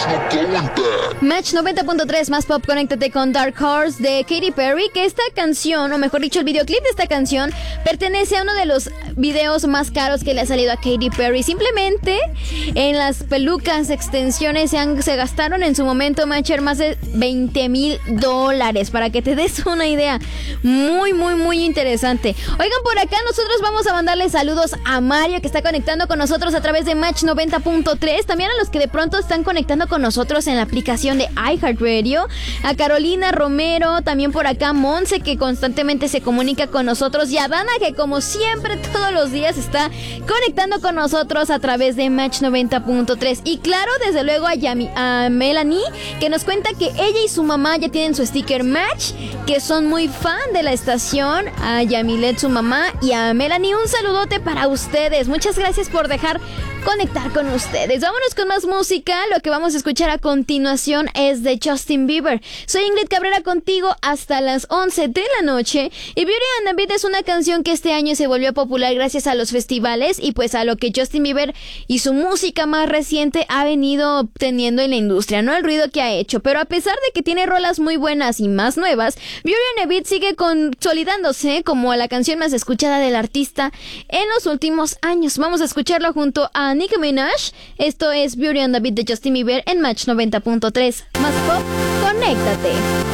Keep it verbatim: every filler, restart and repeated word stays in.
Match noventa punto tres más pop, conéctate con Dark Horse de Katy Perry, que esta canción, o mejor dicho, el videoclip de esta canción pertenece a uno de los videos más caros que le ha salido a Katy Perry. Simplemente en las pelucas, extensiones se, han, se gastaron en su momento, Matcher, más de veinte mil dólares, para que te des una idea. Muy, muy, muy interesante. Oigan, por acá nosotros vamos a mandarle saludos a Mario, que está conectando con nosotros a través de Match noventa punto tres, también a los que de pronto están conectando con nosotros en la aplicación de iHeartRadio, a Carolina Romero, también por acá Monse, que constantemente se comunica con nosotros, y a Dana, que como siempre todos los días está conectando con nosotros a través de Match noventa punto tres, y claro, desde luego a, Yami, a Melanie, que nos cuenta que ella y su mamá ya tienen su sticker Match, que son muy fan de la estación. A Yamilet, su mamá, y a Melanie, un saludote para ustedes. Muchas gracias por dejar conectar con ustedes. Vámonos con más música. Lo que vamos a escuchar a continuación es de Justin Bieber. Soy Ingrid Cabrera contigo hasta las once de la noche, y Beauty and the Beat es una canción que este año se volvió popular gracias a los festivales y pues a lo que Justin Bieber y su música más reciente ha venido obteniendo en la industria, no el ruido que ha hecho. Pero a pesar de que tiene rolas muy buenas y más nuevas, Beauty and the Beat sigue consolidándose como la canción más escuchada del artista en los últimos años. Vamos a escucharlo junto a Nicki Minaj. Esto es Beauty and the Beat de Justin Bieber en Match noventa punto tres. Más pop, conéctate.